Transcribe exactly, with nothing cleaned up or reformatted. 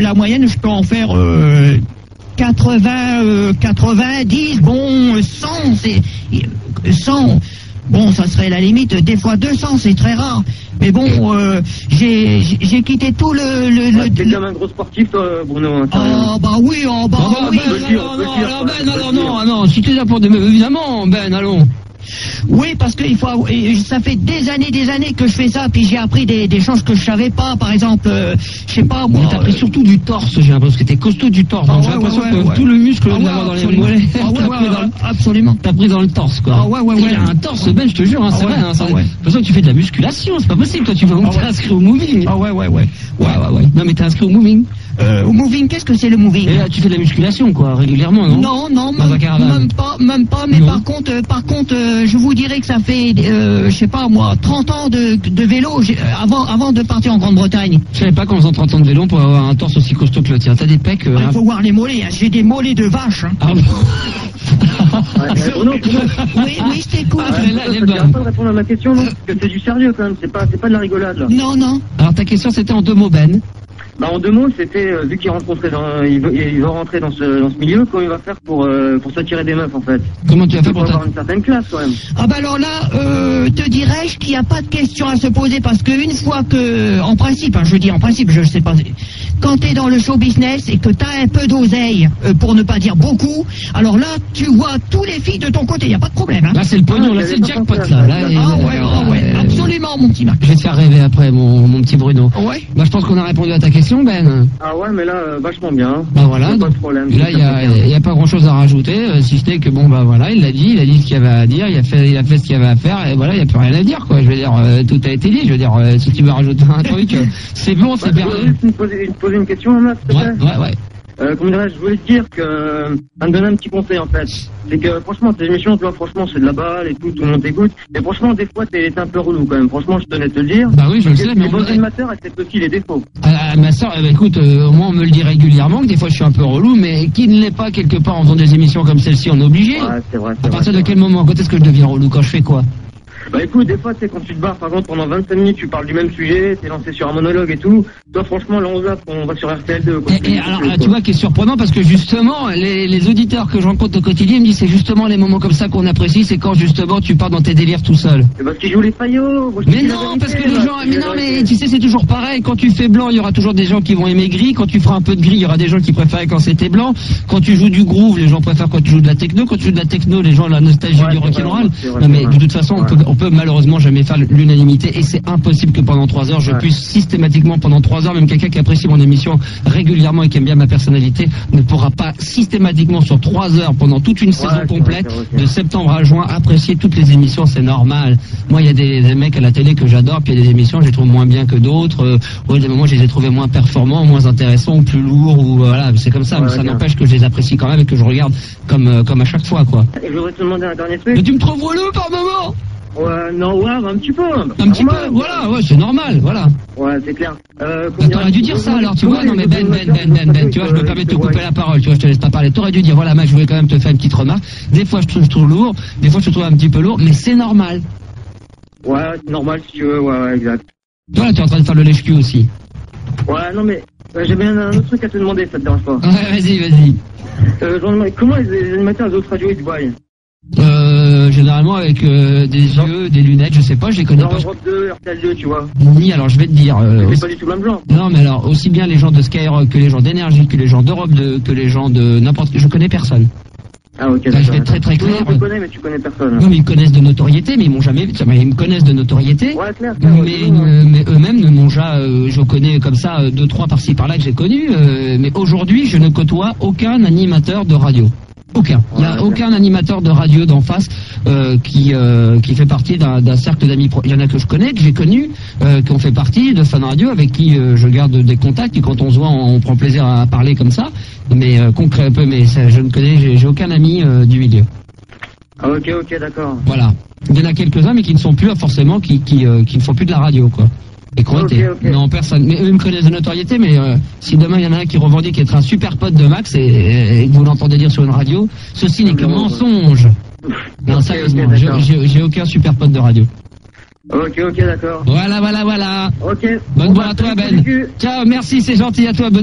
la moyenne, je peux en faire euh, quatre-vingts, euh, quatre-vingt-dix, bon, cent, c'est cent. Bon, ça serait la limite. Des fois deux cents, c'est très rare. Mais bon, euh, j'ai j'ai quitté tout le... le, ouais, le t'es comme un gros sportif, toi, Bruno. Hein, oh, bah oui, oh, bah non, oui. Ben, non, non, non, Ben, non, non, non, si t'es là pour... Évidemment, Ben, allons. Oui, parce que il faut, ça fait des années, des années que je fais ça, puis j'ai appris des, des choses que je savais pas. Par exemple, euh, je sais pas moi. Mais t'as appris surtout du torse, j'ai l'impression que t'es costaud du torse. Ah, j'ai ouais, l'impression ouais, que ouais, tout le muscle ah, que ouais, d'avoir dans les absolument. mollets. Ah, ouais, t'as ouais, pris dans le... absolument. T'as pris dans le torse, quoi. Ah ouais, ouais, Il ouais. a un torse, Ben, je te jure, hein, Ah, c'est ouais, vrai. Hein, ça... ah, ouais. De toute façon, tu fais de la musculation, c'est pas possible. Toi, tu vas Ah, ouais. t'inscrire au moving. Ah ouais, ouais, ouais. Ouais, ouais, ouais. Non, mais t'es inscrit au moving. Euh, au moving, qu'est-ce que c'est le moving? Et là, tu fais de la musculation, quoi, régulièrement, non? Non, non, Dans un même, caravane. même pas, même pas. Mais Non. par contre, euh, par contre, euh, je vous dirais que ça fait, euh, je sais pas moi, trente ans de, de vélo j'ai- euh, avant, avant de partir en Grande-Bretagne. Je savais pas qu'en faisant trente ans de vélo, on pouvait avoir un torse aussi costaud que le tien. T'as des pecs. Euh, Ah, il faut voir les mollets. Hein. J'ai des mollets de vache. Hein. Ah bon. Ouais, euh, Bruno, Bruno. Oui, oui, je t'écoute. Ah, là, elle est ça bonne. t'arrête pas de répondre à ma question, non? Parce que c'est du sérieux, quand même. C'est pas, c'est pas de la rigolade, là. Non, non. Alors, ta question, c'était en deux mots, Ben. Bah, en deux mots, c'était, euh, vu qu'il rencontrait dans, il veut, il veut rentrer dans ce, dans ce milieu, comment il va faire pour, euh, pour s'attirer des meufs, en fait? Comment tu as Il fait faut pour ta... avoir une certaine classe, quand même. Ah bah alors là, euh, te dirais-je qu'il n'y a pas de question à se poser parce qu'une fois que, en principe, hein, je dis en principe, je sais pas, quand tu es dans le show business et que tu as un peu d'oseille, euh, pour ne pas dire beaucoup, alors là, tu vois tous les filles de ton côté, il n'y a pas de problème. Hein. Là, c'est le pognon, Ah, là, j'avais c'est le pas jackpot, pensé là. à là ça. et- Ah ouais, ah ouais, euh, absolument, mon petit Marc. Je vais te faire rêver après, mon, mon petit Bruno. Ouais. Bah, je pense qu'on a répondu à ta question, Ben. Ah ouais, mais là, euh, vachement bien. Hein. Bah voilà. Y a pas donc, de problème. là, il y a, il y a pas grand chose à rajouter, euh, si ce n'est que bon, bah voilà, il l'a dit, il a dit ce qu'il y avait à dire, il a fait, il a fait ce qu'il y avait à faire, et voilà, il n'y a plus rien à dire, quoi. Je veux dire, euh, tout a été dit. Je veux dire, euh, si tu veux rajouter un truc, euh, c'est bon, c'est Ouais, bien. je voulais juste me poser, me poser une question, Max, s'il te Ouais, plaît. ouais, ouais. Euh, comment dirais-je, je voulais te dire que, euh, à me donner un petit conseil, en fait. C'est que, franchement, tes émissions, tu vois, franchement, c'est de la balle et tout, tout le monde t'écoute. Mais franchement, des fois, t'es t'es un peu relou, quand même. Franchement, je tenais à te le dire. Bah oui, je le sais, mais Les on bons dirait- animateurs acceptent aussi les défauts. Ah, ah, ma soeur, eh ben, écoute, euh, au moins on me le dit régulièrement que des fois je suis un peu relou, mais qui ne l'est pas quelque part en faisant des émissions comme celle-ci, on est obligé. Ouais, c'est vrai, c'est À vrai. partir de quel moment, quand est-ce que je deviens relou, quand je fais quoi? Bah écoute, des fois, tu sais, quand tu te barres, par exemple, pendant vingt-cinq minutes, tu parles du même sujet, t'es lancé sur un monologue et tout. Toi, franchement, là, on va, on va sur R T L deux, quoi. Et, et alors, là, tu vois, qui est surprenant parce que justement, les, les auditeurs que je rencontre au quotidien me disent c'est justement les moments comme ça qu'on apprécie, c'est quand justement tu pars dans tes délires tout seul. C'est parce qu'ils jouent les faillots. Moi, je te Mais dis la non, vérité, parce que les là, gens, je te mais dis non, la mais vérité. tu sais, c'est toujours pareil. Quand tu fais blanc, il y aura toujours des gens qui vont aimer gris. Quand tu feras un peu de gris, il y aura des gens qui préfèrent quand c'était blanc. Quand tu joues du groove, les gens préfèrent quand tu joues de la techno. Quand tu joues de la techno, les gens la nostalgie Ouais, du c'est rock'n'roll. vrai, c'est vrai, Non, mais c'est de vrai. toute façon, on Ouais. peut, on peut malheureusement jamais faire l'unanimité et c'est impossible que pendant trois heures, je Ouais. puisse systématiquement pendant trois heures, même quelqu'un qui apprécie mon émission régulièrement et qui aime bien ma personnalité, ne pourra pas systématiquement sur trois heures pendant toute une saison c'est complète, vrai, c'est vrai, c'est vrai. de septembre à juin, apprécier toutes les émissions, c'est normal. Moi, il y a des, des mecs à la télé que j'adore, puis il y a des émissions, je les trouve moins bien que d'autres. Euh, ouais, des moments, je les ai trouvés moins performants, moins intéressants, ou plus lourds, ou euh, voilà, c'est comme ça. Ouais, mais ça bien. n'empêche que je les apprécie quand même et que je regarde comme euh, comme à chaque fois, quoi. Et je voudrais te demander un dernier Mais truc. tu me trouves relou par moment? Ouais, non, ouais, un petit peu. Un petit peu, voilà, ouais, c'est normal, voilà. Ouais, c'est clair. Euh, Bah, t'aurais dû dire ça alors, tu vois, non mais Ben, Ben, Ben, Ben, Ben, tu vois, je me permets de te couper la parole, tu vois, je te laisse pas parler. T'aurais dû dire, voilà, Max, je voulais quand même te faire une petite remarque. Des fois, je trouve, je trouve lourd, des fois, je te trouve un petit peu lourd, mais c'est normal. Ouais, c'est normal si tu veux, ouais, ouais, exact. Toi, là, tu es en train de faire le lèche-cul aussi. Ouais, non, mais euh, j'ai bien un autre truc à te demander, ça te dérange pas. Ouais, vas-y, vas-y. Euh, je me demande, comment les, les animateurs des autres radios ils se voient? Euh, généralement avec euh, des yeux, des lunettes, je sais pas, je les connais Genre pas. Europe deux, R T L deux, tu vois. Ni, alors je vais te dire. euh, C'est pas du tout le même genre. Non, mais alors, aussi bien les gens de Skyrock que les gens d'Énergie, que les gens d'Europe deux, que les gens de n'importe... Je connais personne. Ah, ok, Là, d'accord. je vais être très très clair. Oui, tu connais, mais tu connais personne. Non, mais ils me connaissent de notoriété, mais ils m'ont jamais... mais ils me connaissent de notoriété. Ouais, clair, clair. Mais, ouais, c'est bon, hein. euh, mais eux-mêmes ne m'ont jamais, euh, je connais comme ça euh, deux trois par-ci par-là que j'ai connus, euh, mais aujourd'hui je ne côtoie aucun animateur de radio. Aucun. Il n'y a Ouais, aucun animateur de radio d'en face euh, qui euh, qui fait partie d'un d'un cercle d'amis. pro- Il y en a que je connais, que j'ai connus, euh, qui ont fait partie de Fun Radio, avec qui euh, je garde des contacts. Et quand on se voit, on, on prend plaisir à parler comme ça. Mais euh, concret, mais ça, je ne connais, j'ai j'ai aucun ami euh, du milieu. Ah, ok, ok, d'accord. Voilà. Il y en a quelques-uns, mais qui ne sont plus euh, forcément, qui qui, euh, qui ne font plus de la radio, quoi. Et qui ont Ok, été. ok. Non, personne. Mais eux ils me connaissent de notoriété, mais euh, si demain il y en a un qui revendique être un super pote de Max et, et que vous l'entendez dire sur une radio, ceci n'est que Non, mensonge. Non, Ok, sérieusement, ok, j'ai- d'accord. j'ai j'ai aucun super pote de radio. Ok, ok, d'accord. Voilà, voilà, voilà. Ok. Bonne Bon, boire bah, à toi, salut, Ben. salut. Ciao, merci, c'est gentil à toi. Bonne